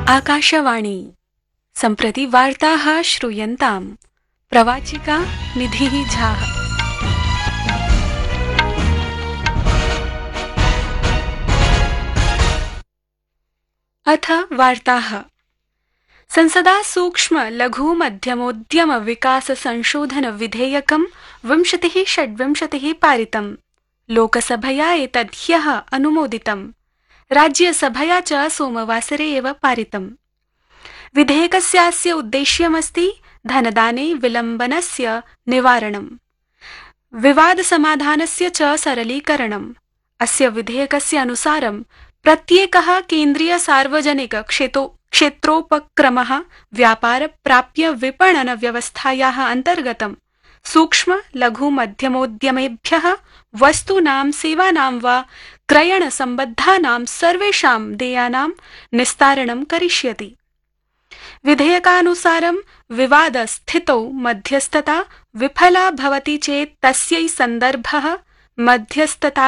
आकाशवाणी सम्प्रति वार्ताः श्रूयन्ताम्। प्रवाचिका निधिः झा। अथ वार्ताः। संसदा सूक्ष्म लघु मध्यमोद्यम विकास संशोधन विधेयकं 2026 पारितम्। लोकसभया एतद् ह्यः अनुमोदितम्। राज्यसभया च सोमवासरे एव पारितम्। विधेयकस्यास्य उद्देश्यमस्ति धनदाने विलम्बनस्य निवारणम्, विवादसमाधानस्य च सरलीकरणम्। अस्य विधेयकस्य अनुसारं प्रत्येकः केन्द्रीय सार्वजनिक क्षेत्रोपक्रमः व्यापार प्राप्य विपणन व्यवस्थायाः अन्तर्गतं सूक्ष्म लघु मध्यमोद्यमेभ्यः वस्तूनां सेवानां वा क्रयण सम्बद्धानां सर्वेषां देयानां निस्तारणं करिष्यति। विधेयकानुसारं विवादस्थितौ मध्यस्थता विफला भवति चेत् तस्यै सन्दर्भः मध्यस्थता